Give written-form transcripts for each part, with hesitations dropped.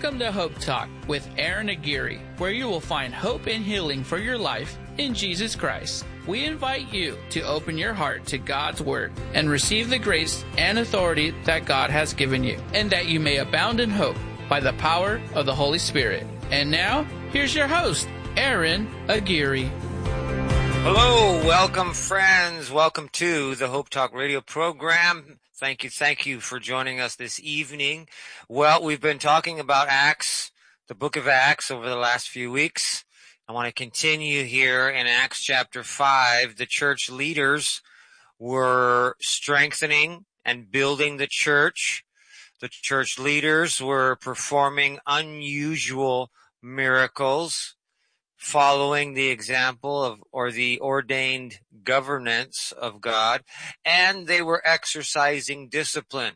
Welcome to Hope Talk with Aaron Aguirre, where you will find hope and healing for your life in Jesus Christ. We invite you to open your heart to God's Word and receive the grace and authority that God has given you, and that you may abound in hope by the power of the Holy Spirit. And now, here's your host, Aaron Aguirre. Hello, welcome friends. Welcome to the Hope Talk radio program. Thank you for joining us this evening. Well, we've been talking about Acts, the book of Acts, over the last few weeks. I want to continue here in Acts chapter 5. The church leaders were strengthening and building the church. The church leaders were performing unusual miracles, following the example of, or the ordained governance of God, and they were exercising discipline.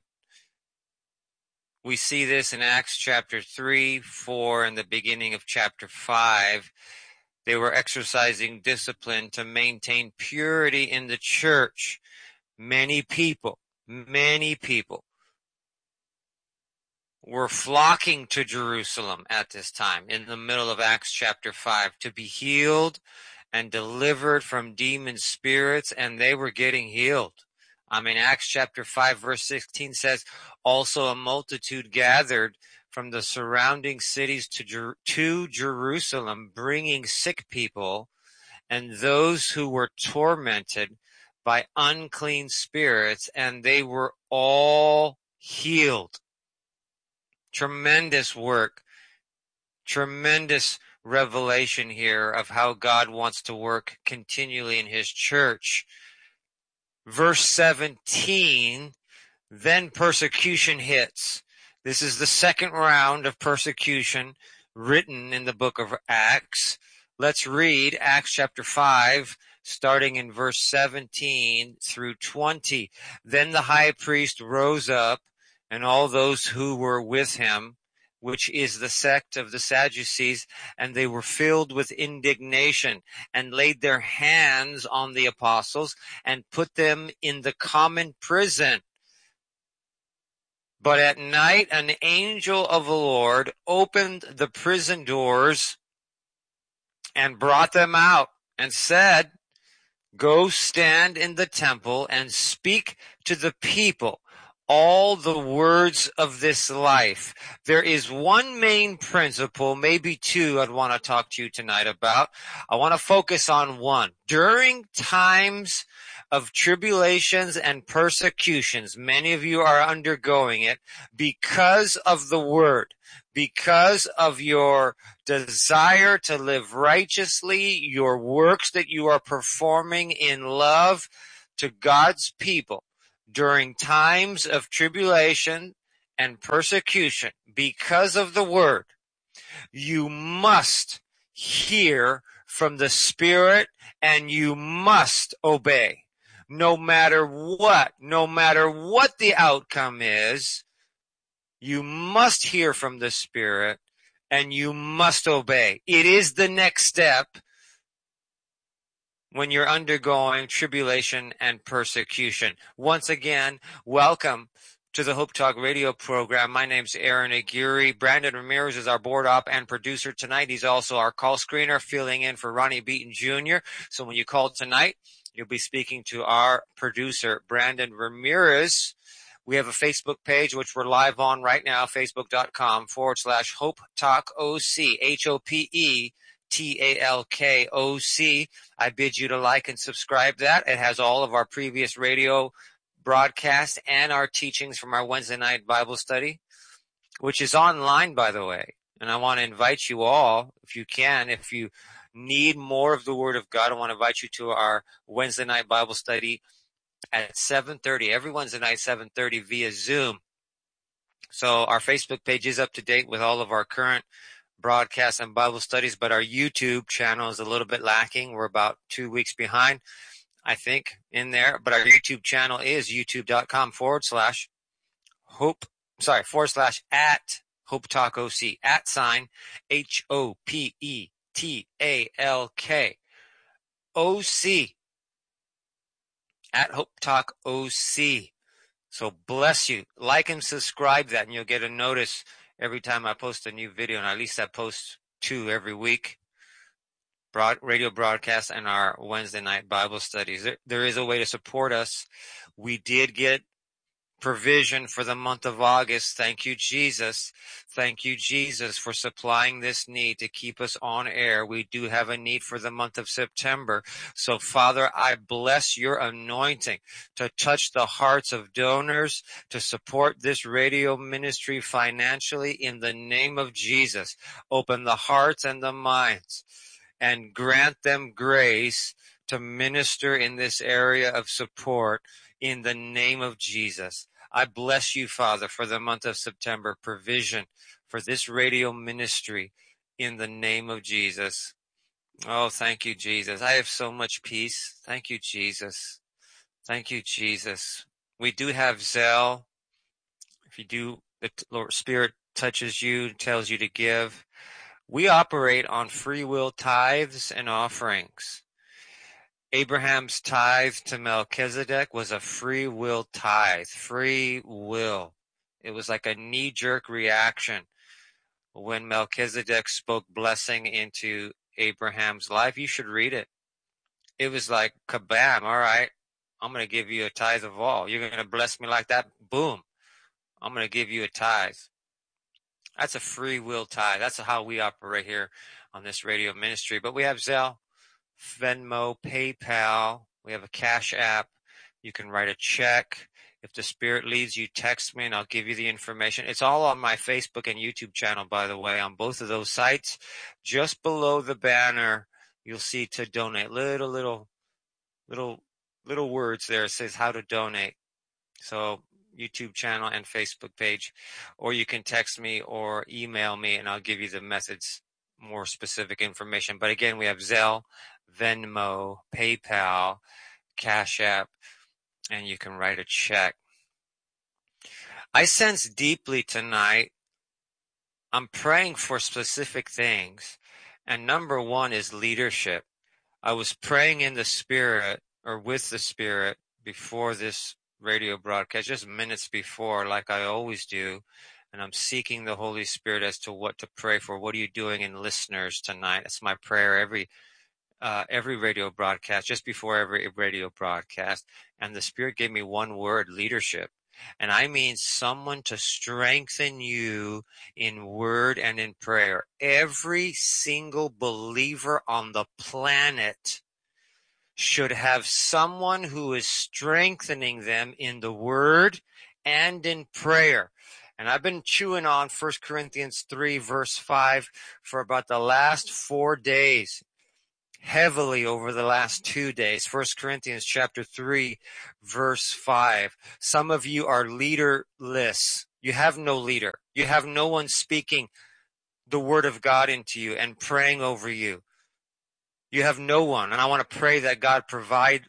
We see this in Acts chapter 3, 4, and the beginning of chapter 5. They were exercising discipline to maintain purity in the church. Many people were flocking to Jerusalem at this time in the middle of Acts chapter 5 to be healed and delivered from demon spirits, and they were getting healed. Acts chapter 5 verse 16 says, also a multitude gathered from the surrounding cities to Jerusalem, bringing sick people and those who were tormented by unclean spirits, and they were all healed. Tremendous work, tremendous revelation here of how God wants to work continually in his church. Verse 17, then persecution hits. This is the second round of persecution written in the book of Acts. Let's read Acts chapter 5, starting in verse 17 through 20. Then the high priest rose up, and all those who were with him, which is the sect of the Sadducees, and they were filled with indignation, and laid their hands on the apostles, and put them in the common prison. But at night an angel of the Lord opened the prison doors, and brought them out, and said, go stand in the temple, and speak to the people all the words of this life. There is one main principle, maybe two, I'd want to talk to you tonight about. I want to focus on one. During times of tribulations and persecutions, many of you are undergoing it because of the word, because of your desire to live righteously, your works that you are performing in love to God's people. During times of tribulation and persecution, because of the word, you must hear from the Spirit and you must obey. No matter what the outcome is, you must hear from the Spirit and you must obey. It is the next step when you're undergoing tribulation and persecution. Once again, welcome to the Hope Talk radio program. My name's Aaron Aguirre. Brandon Ramirez is our board op and producer tonight. He's also our call screener, filling in for Ronnie Beaton Jr. So when you call tonight, you'll be speaking to our producer, Brandon Ramirez. We have a Facebook page, which we're live on right now, facebook.com/Hope Talk OC, HOPETALKOC. I bid you to like and subscribe that. It has all of our previous radio broadcasts and our teachings from our Wednesday night Bible study, which is online, by the way. And I want to invite you all, if you can, if you need more of the Word of God, I want to invite you to our Wednesday night Bible study at 7:30, every Wednesday night, 7:30 via Zoom. So our Facebook page is up to date with all of our current broadcasts and Bible studies, but our YouTube channel is a little bit lacking. We're about 2 weeks behind, I think, in there. But our YouTube channel is youtube.com/at Hope Talk OC, at sign HOPETALK OC, at Hope Talk OC. So bless you. Like and subscribe that, and you'll get a notice every time I post a new video, and at least I post 2 every week, radio broadcasts and our Wednesday night Bible studies. There is a way to support us. We did get provision for the month of August. Thank you, Jesus. Thank you, Jesus, for supplying this need to keep us on air. We do have a need for the month of September. So, Father, I bless your anointing to touch the hearts of donors to support this radio ministry financially in the name of Jesus. Open the hearts and the minds and grant them grace to minister in this area of support in the name of Jesus. I bless you, Father, for the month of September, provision for this radio ministry in the name of Jesus. Oh, thank you, Jesus. I have so much peace. Thank you, Jesus. Thank you, Jesus. We do have Zelle. If you do, the Lord Spirit touches you, tells you to give. We operate on free will tithes and offerings. Abraham's tithe to Melchizedek was a free will tithe, free will. It was like a knee-jerk reaction when Melchizedek spoke blessing into Abraham's life. You should read it. It was like, kabam, all right, I'm going to give you a tithe of all. You're going to bless me like that? Boom. I'm going to give you a tithe. That's a free will tithe. That's how we operate here on this radio ministry. But we have Zelle, Venmo, PayPal. We have a Cash App. You can write a check. If the Spirit leads you, text me and I'll give you the information. It's all on my Facebook and YouTube channel, by the way, on both of those sites. Just below the banner, you'll see to donate. Little words there. It says how to donate. So YouTube channel and Facebook page. Or you can text me or email me and I'll give you the methods, more specific information. But again, we have Zelle, Venmo, PayPal, Cash App, and you can write a check. I sense deeply tonight, I'm praying for specific things. And number one is leadership. I was praying in the Spirit or with the Spirit before this radio broadcast, just minutes before, like I always do. And I'm seeking the Holy Spirit as to what to pray for. What are you doing in listeners tonight? That's my prayer every radio broadcast, just before every radio broadcast. And the Spirit gave me one word, leadership. And I mean someone to strengthen you in word and in prayer. Every single believer on the planet should have someone who is strengthening them in the word and in prayer. And I've been chewing on 1 Corinthians 3 verse 5 for about the last 4 days, heavily over the last 2 days. 1 Corinthians chapter 3 verse 5. Some of you are leaderless. You have no leader. You have no one speaking the word of God into you and praying over you. You have no one. And I want to pray that God provide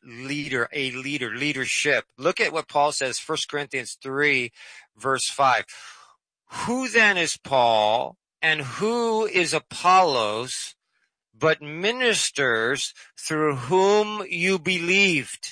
leadership. Look at what Paul says, 1 Corinthians 3 verse 5. Who then is Paul and who is Apollos, but ministers through whom you believed,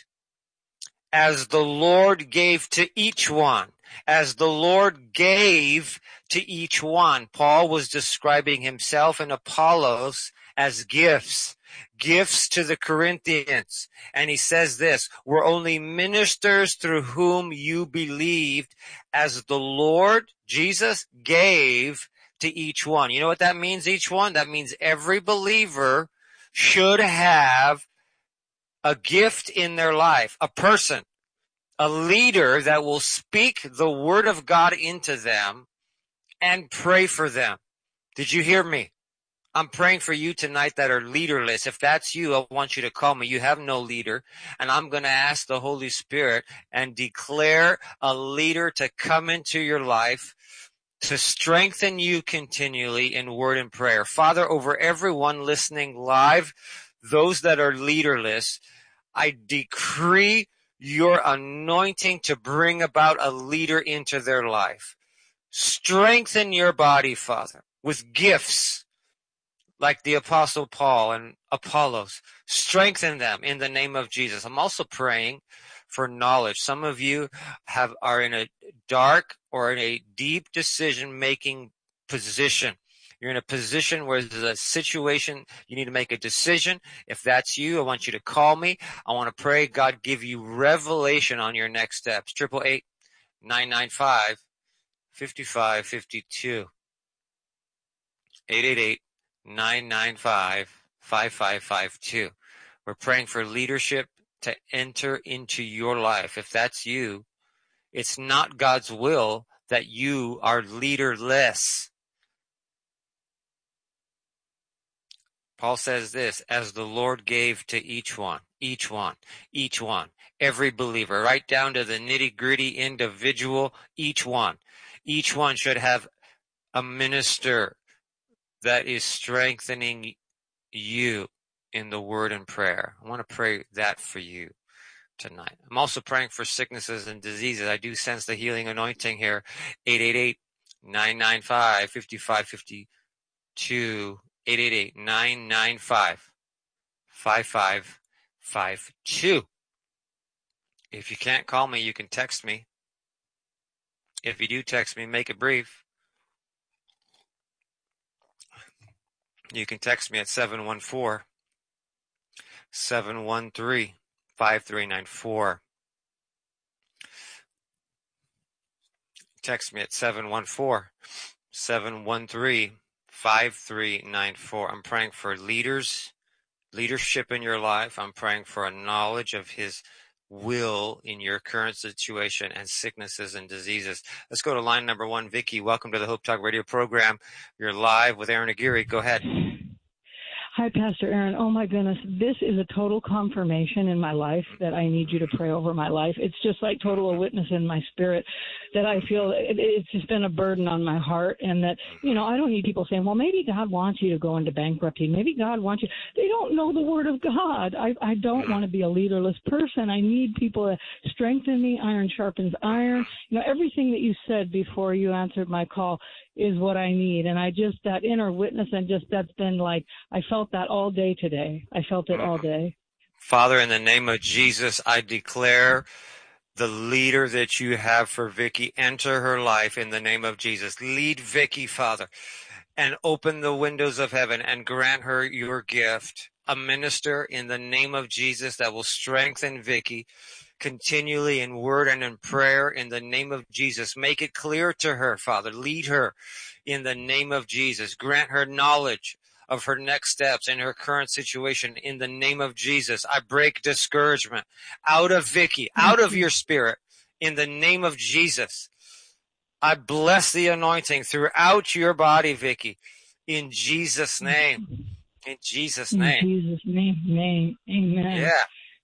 as the Lord gave to each one. As the Lord gave to each one. Paul was describing himself and Apollos as gifts to the Corinthians. And he says this, we're only ministers through whom you believed, as the Lord Jesus gave to each one. You know what that means, each one? That means every believer should have a gift in their life, a person, a leader that will speak the word of God into them and pray for them. Did you hear me? I'm praying for you tonight that are leaderless. If that's you, I want you to call me. You have no leader. And I'm going to ask the Holy Spirit and declare a leader to come into your life to strengthen you continually in word and prayer. Father, over everyone listening live, those that are leaderless, I decree your anointing to bring about a leader into their life. Strengthen your body, Father, with gifts like the Apostle Paul and Apollos. Strengthen them in the name of Jesus. I'm also praying for knowledge. Some of you are in a dark or in a deep decision-making position. You're in a position where there's a situation you need to make a decision. If that's you, I want you to call me. I want to pray God give you revelation on your next steps. 888-995-5552. 888-995-5552. We're praying for leadership to enter into your life. If that's you, it's not God's will that you are leaderless. Paul says this, as the Lord gave to each one, every believer, right down to the nitty-gritty individual, each one should have a minister that is strengthening you in the word and prayer. I want to pray that for you tonight. I'm also praying for sicknesses and diseases. I do sense the healing anointing here. 888-995-5552. 888-995-5552. If you can't call me, you can text me. If you do text me, make it brief. You can text me at 714-713-5394. Text me at 714-713-5394. I'm praying for leadership in your life. I'm praying for a knowledge of His will in your current situation and sicknesses and diseases. Let's go to line number 1. Vicky, welcome to the Hope Talk radio program. You're live with Aaron Aguirre. Go ahead. Hi, Pastor Aaron. Oh, my goodness. This is a total confirmation in my life that I need you to pray over my life. It's just like total a witness in my spirit that I feel it's just been a burden on my heart, and that, I don't need people saying, well, maybe God wants you to go into bankruptcy. Maybe God wants you. They don't know the Word of God. I don't want to be a leaderless person. I need people to strengthen me. Iron sharpens iron. Everything that you said before you answered my call is what I need. And that inner witness, and that's been like, I felt that all day today. I felt it all day. Father, in the name of Jesus, I declare the leader that you have for Vicky, enter her life in the name of Jesus. Lead Vicky, Father, and open the windows of heaven and grant her your gift, a minister in the name of Jesus that will strengthen Vicky continually in word and in prayer in the name of Jesus. Make it clear to her, Father. Lead her in the name of Jesus. Grant her knowledge of her next steps in her current situation in the name of Jesus. I break discouragement out of Vicky, out of your spirit in the name of Jesus. I bless the anointing throughout your body, Vicky, in Jesus' name. In Jesus' name. In Jesus' name. Amen. Yeah.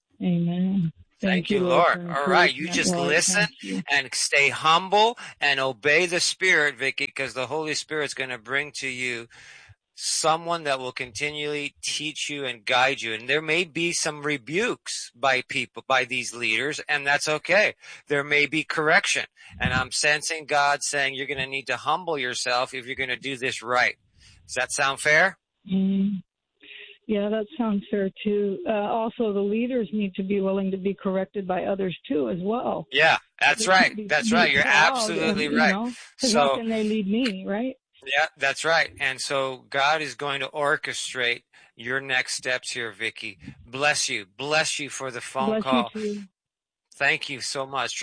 Amen. Thank you, Lord. All right. You just listen and stay humble and obey the Spirit, Vicky, because the Holy Spirit's going to bring to you someone that will continually teach you and guide you. And there may be some rebukes by people, by these leaders, and that's okay. There may be correction. And I'm sensing God saying you're going to need to humble yourself if you're going to do this right. Does that sound fair? Mm-hmm. Yeah, that sounds fair, too. Also, the leaders need to be willing to be corrected by others, too, as well. Yeah, that's right. That's right. You're absolutely right. Because how can they lead me, right? Yeah, that's right. And so God is going to orchestrate your next steps here, Vicky. Bless you. Bless you for the phone call. You too. Thank you so much.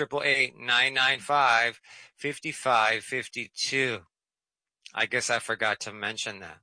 888-995-5552. I guess I forgot to mention that.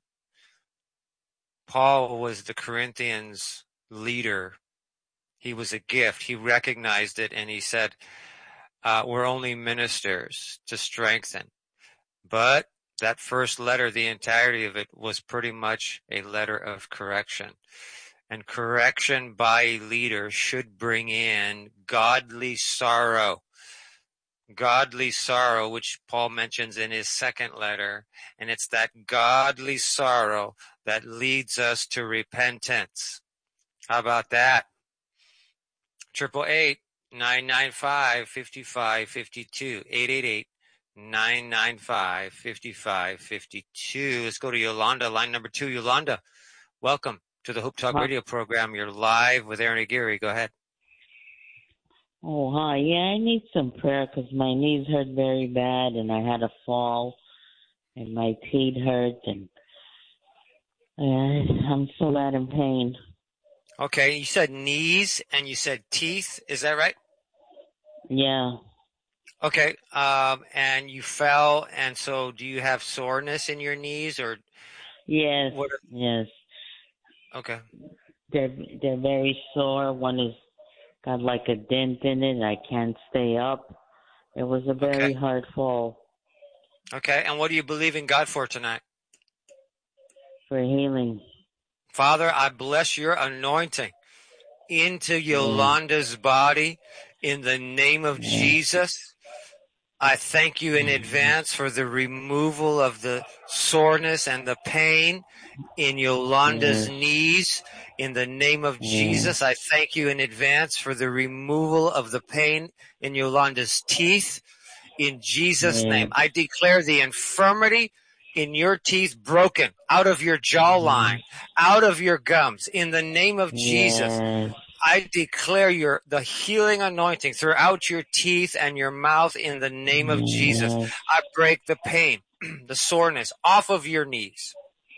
Paul was the Corinthians leader. He was a gift. He recognized it, and he said, we're only ministers to strengthen. But that first letter, the entirety of it, was pretty much a letter of correction. And correction by a leader should bring in godly sorrow. Godly sorrow, which Paul mentions in his second letter. And it's that godly sorrow that leads us to repentance. How about that? 888-995-5552. 888-995-5552. Let's go to Yolanda, line number 2. Yolanda, welcome to the Hope Talk radio program. You're live with Aaron Aguirre. Go ahead. Oh, hi. Yeah, I need some prayer because my knees hurt very bad and I had a fall and my teeth hurt, and I'm so bad in pain. Okay, you said knees and you said teeth. Is that right? Yeah. Okay, and you fell, and so do you have soreness in your knees or Yes. what? Yes. Okay, They're very sore. One is got like a dent in it. I can't stay up. It was a very hard fall. okay, and what do you believe in God for tonight? For healing. Father, I bless your anointing into Yolanda's body in the name of Jesus. I thank you in advance for the removal of the soreness and the pain in Yolanda's knees. In the name of Jesus, I thank you in advance for the removal of the pain in Yolanda's teeth. In Jesus' name, I declare the infirmity in your teeth broken out of your jawline, out of your gums. In the name of Jesus, I declare the healing anointing throughout your teeth and your mouth in the name of Jesus. I break the pain, the soreness off of your knees.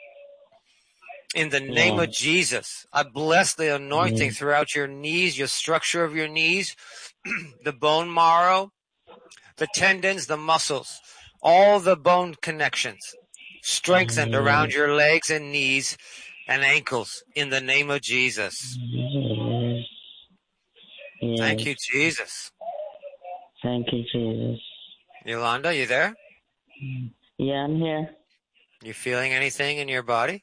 In the name of Jesus, I bless the anointing throughout your knees, your structure of your knees, the bone marrow, the tendons, the muscles, all the bone connections strengthened around your legs and knees and ankles in the name of Jesus. Thank you, Jesus. Thank you, Jesus. Yolanda, you there? Yeah, I'm here. You feeling anything in your body?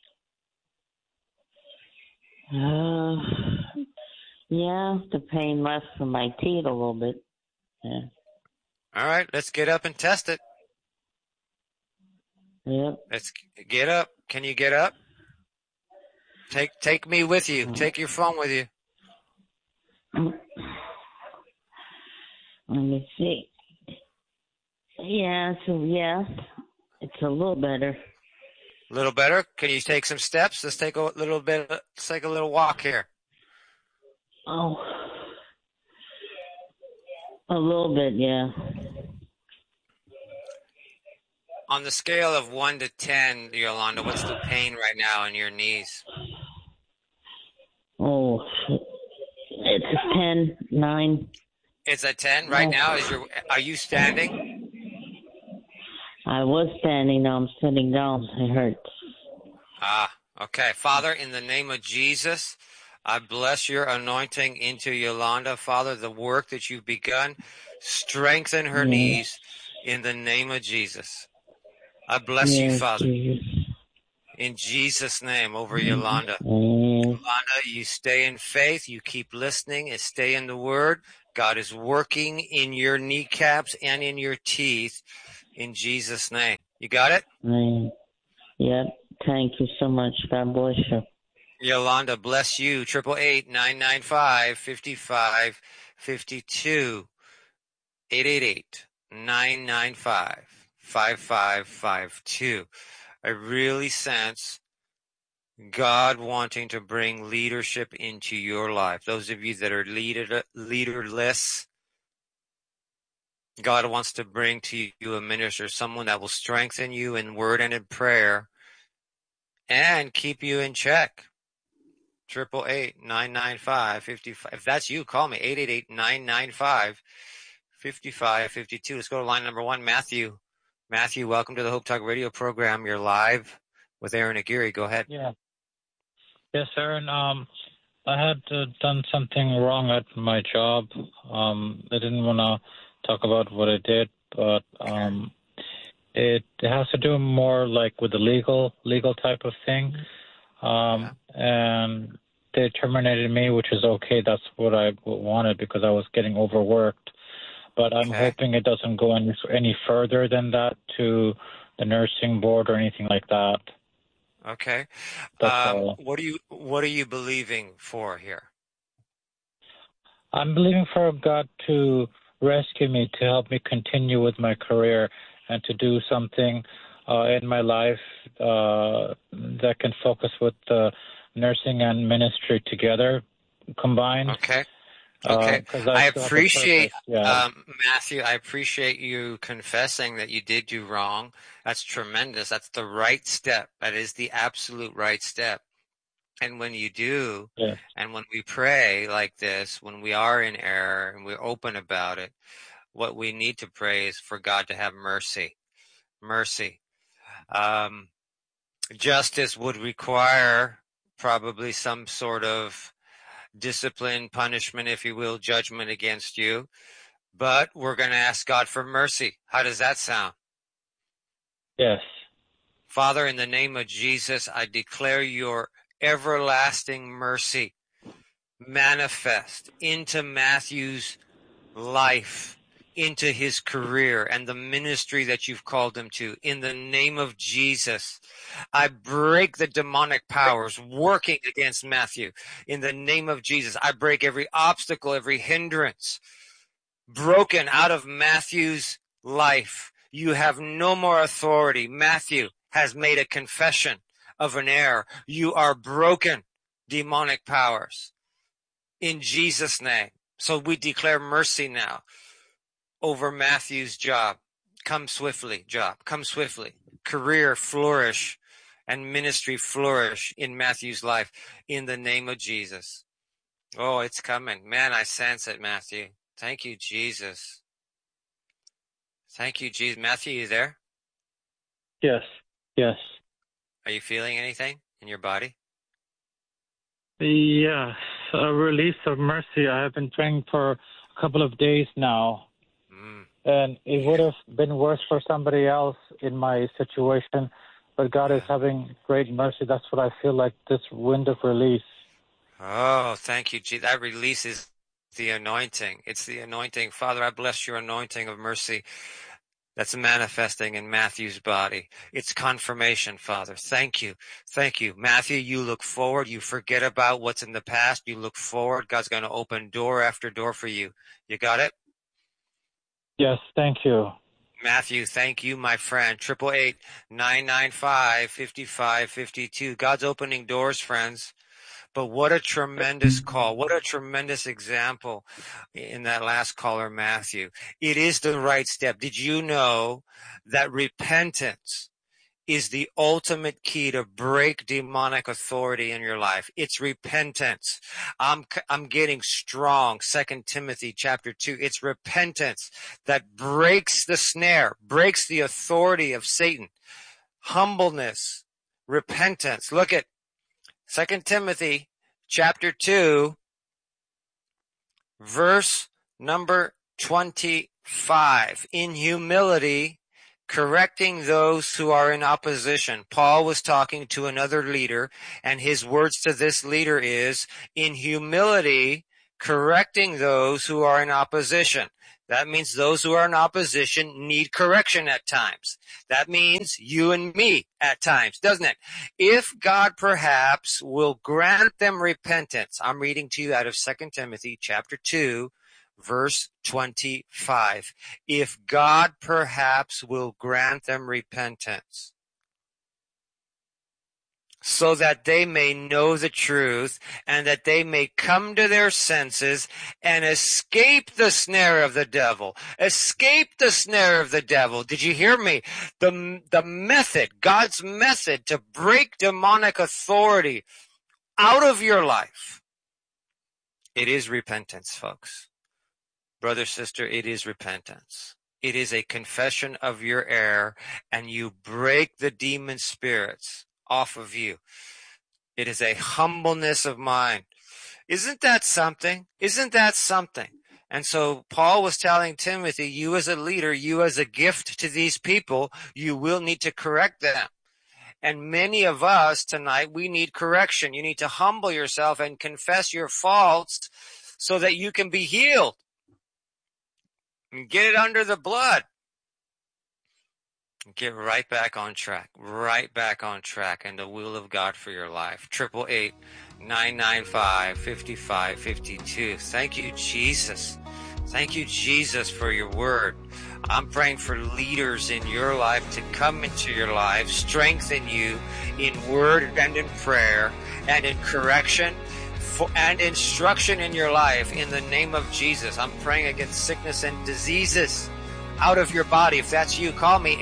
Yeah, the pain left from my teeth a little bit. Yeah. All right, let's get up and test it. Yep. Let's get up. Can you get up? Take me with you. Take your phone with you. Let me see. Yeah, it's a little better. A little better? Can you take some steps? Let's take a little walk here. Oh, a little bit, yeah. On the scale of 1 to 10, Yolanda, what's the pain right now in your knees? Oh, it's a 10, 9. It's a 10 right now. Are you standing? I was standing, now I'm sitting down. It hurts. Okay. Father, in the name of Jesus, I bless your anointing into Yolanda. Father, the work that you've begun, strengthen her knees in the name of Jesus. I bless you, Father, Jesus. in Jesus' name over Yolanda. Yolanda, you stay in faith, you keep listening, and stay in the Word. God is working in your kneecaps and in your teeth in Jesus' name. You got it? Yep. Thank you so much. God bless you. Yolanda, bless you. 888-995-5552. 888-995-5552. I really sense God wanting to bring leadership into your life. Those of you that are leaderless, God wants to bring to you a minister, someone that will strengthen you in word and in prayer and keep you in check. 888-995-55. If that's you, call me. 888-995-5552. Let's go to line number 1. Matthew. Matthew, welcome to the Hope Talk radio program. You're live with Aaron Aguirre. Go ahead. Yeah. Yes, Aaron. I had done something wrong at my job. I didn't want to talk about what I did, but it has to do more like with the legal type of thing. And they terminated me, which is okay. That's what I wanted because I was getting overworked. But I'm hoping it doesn't go any further than that to the nursing board or anything like that. Okay. What are you believing for here? I'm believing for God to rescue me, to help me continue with my career and to do something in my life that can focus with nursing and ministry together, combined. Okay. Okay. 'cause I still have the appreciate, purpose. Yeah. Matthew, I appreciate you confessing that you did do wrong. That's tremendous. That's the right step. That is the absolute right step. And when you do, Yes. and when we pray like this, when we are in error and we're open about it, what we need to pray is for God to have mercy. Mercy. Justice would require probably some sort of discipline, punishment, if you will, judgment against you. But we're going to ask God for mercy. How does that sound? Yes. Father, in the name of Jesus, I declare your everlasting mercy manifest into Matthew's life, into his career and the ministry that you've called him to. In the name of Jesus, I break the demonic powers working against Matthew. In the name of Jesus, I break every obstacle, every hindrance broken out of Matthew's life. You have no more authority. Matthew has made a confession of an error. You are broken, demonic powers. In Jesus' name. So we declare mercy now over Matthew's job. Come swiftly, job. Come swiftly. Career flourish and ministry flourish in Matthew's life in the name of Jesus. Oh, it's coming. Man, I sense it, Matthew. Thank you, Jesus. Thank you, Jesus. Matthew, you there? Yes. Yes. Are you feeling anything in your body? Yes. A release of mercy. I have been praying for a couple of days now. And it would have been worse for somebody else in my situation, but God is having great mercy. That's what I feel like, this wind of release. Oh, thank you, Jesus. That releases the anointing. It's the anointing. Father, I bless your anointing of mercy that's manifesting in Matthew's body. It's confirmation, Father. Thank you. Thank you. Matthew, you look forward. You forget about what's in the past. You look forward. God's going to open door after door for you. You got it? Yes, thank you. Matthew, thank you, my friend. 888-995-5552. God's opening doors, friends. But what a tremendous call. What a tremendous example in that last caller, Matthew. It is the right step. Did you know that repentance is the ultimate key to break demonic authority in your life? It's repentance. I'm getting strong. 2 Timothy chapter 2. It's repentance that breaks the snare, breaks the authority of Satan. Humbleness, repentance. Look at 2 Timothy chapter 2, verse number 25. In humility, correcting those who are in opposition. Paul was talking to another leader, and his words to this leader is, in humility, correcting those who are in opposition. That means those who are in opposition need correction at times. That means you and me at times, doesn't it? If God perhaps will grant them repentance. I'm reading to you out of 2 Timothy chapter 2, verse 25. If God perhaps will grant them repentance, so that they may know the truth and that they may come to their senses and escape the snare of the devil. Escape the snare of the devil. Did you hear me? The method, God's method to break demonic authority out of your life, it is repentance, folks. Brother, sister, it is repentance. It is a confession of your error, and you break the demon spirits off of you. It is a humbleness of mind. Isn't that something? Isn't that something? And so Paul was telling Timothy, you as a leader, you as a gift to these people, you will need to correct them. And many of us tonight, we need correction. You need to humble yourself and confess your faults so that you can be healed. And get it under the blood. Get right back on track in the will of God for your life. 888-995-5552. Thank you, Jesus. Thank you, Jesus, for your word. I'm praying for leaders in your life to come into your life, strengthen you in word and in prayer and in correction. and instruction in your life in the name of Jesus. I'm praying against sickness and diseases out of your body. If that's you, call me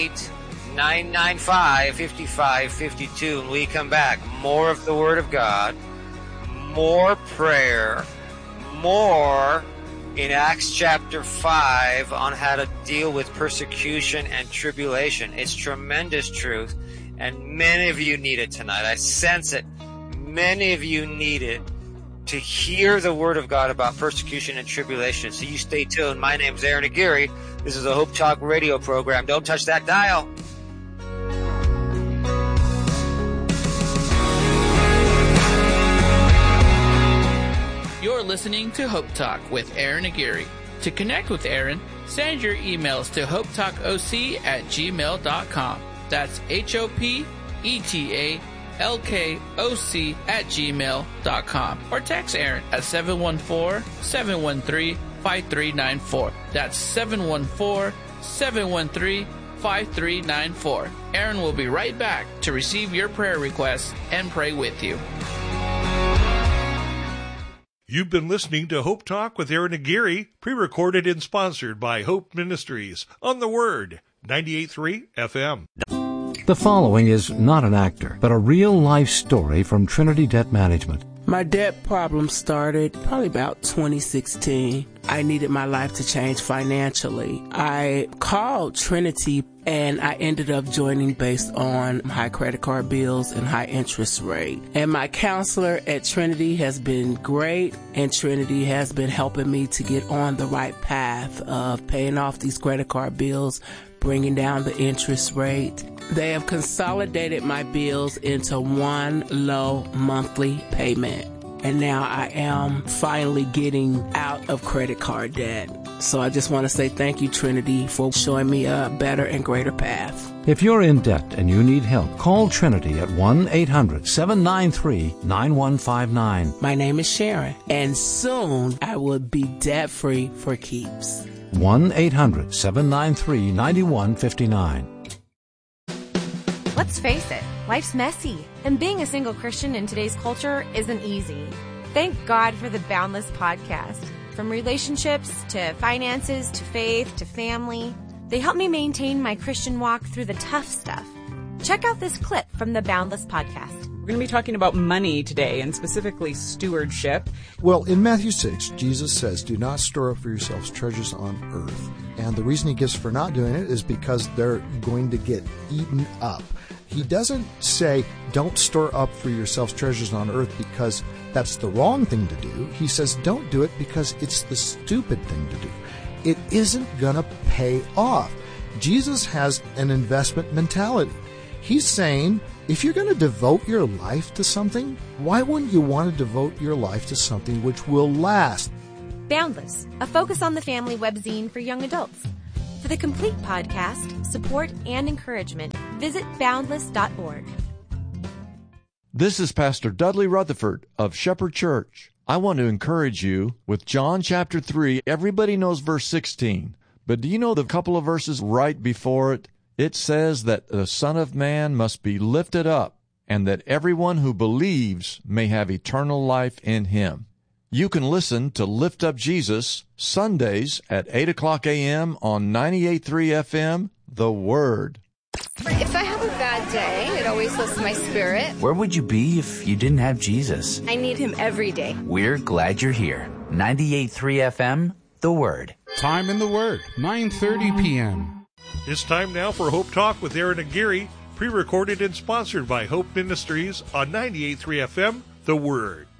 888-995-5552. When we come back, more of the Word of God, more prayer, more in Acts chapter 5 on how to deal with persecution and tribulation. It's tremendous truth, and many of you need it tonight. I sense it. Many of you need it to hear the Word of God about persecution and tribulation. So you stay tuned. My name's Aaron Aguirre. This is a Hope Talk radio program. Don't touch that dial. You're listening to Hope Talk with Aaron Aguirre. To connect with Aaron, send your emails to hopetalkoc@gmail.com. That's HOPETALKOC@gmail.com. Or text Aaron at 714-713-5394. That's 714-713-5394. Aaron will be right back to receive your prayer requests and pray with you. You've been listening to Hope Talk with Aaron Aguirre, pre-recorded and sponsored by Hope Ministries on The Word, 98.3 FM. The following is not an actor, but a real-life story from Trinity Debt Management. My debt problem started probably about 2016. I needed my life to change financially. I called Trinity and I ended up joining based on high credit card bills and high interest rate. And my counselor at Trinity has been great, and Trinity has been helping me to get on the right path of paying off these credit card bills, bringing down the interest rate. They have consolidated my bills into one low monthly payment. And now I am finally getting out of credit card debt. So I just want to say thank you, Trinity, for showing me a better and greater path. If you're in debt and you need help, call Trinity at 1-800-793-9159. My name is Sharon, and soon I will be debt-free for keeps. 1-800-793-9159. Let's face it, life's messy, and being a single Christian in today's culture isn't easy. Thank God for the Boundless podcast. From relationships to finances to faith to family, they help me maintain my Christian walk through the tough stuff. Check out this clip from the Boundless podcast. We're going to be talking about money today, and specifically stewardship. Well, in Matthew 6, Jesus says, do not store up for yourselves treasures on earth. And the reason he gives for not doing it is because they're going to get eaten up. He doesn't say, don't store up for yourselves treasures on earth because that's the wrong thing to do. He says, don't do it because it's the stupid thing to do. It isn't going to pay off. Jesus has an investment mentality. He's saying, if you're going to devote your life to something, why wouldn't you want to devote your life to something which will last? Boundless, a focus on the family webzine for young adults. For the complete podcast, support, and encouragement, visit boundless.org. This is Pastor Dudley Rutherford of Shepherd Church. I want to encourage you with John chapter 3. Everybody knows verse 16, but do you know the couple of verses right before it? It says that the Son of Man must be lifted up, and that everyone who believes may have eternal life in him. You can listen to Lift Up Jesus Sundays at 8 o'clock a.m. on 98.3 FM, The Word. If I have a bad day, it always lifts my spirit. Where would you be if you didn't have Jesus? I need him every day. We're glad you're here. 98.3 FM, The Word. Time in The Word, 9:30 p.m. It's time now for Hope Talk with Aaron Aguirre, pre-recorded and sponsored by Hope Ministries on 98.3 FM, The Word.